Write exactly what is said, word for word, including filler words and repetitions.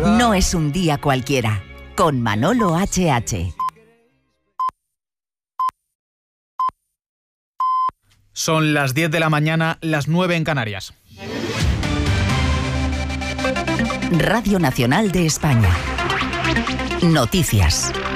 No es un día cualquiera, con Manolo H H. Son las diez de la mañana, las nueve en Canarias. Radio Nacional de España. Noticias.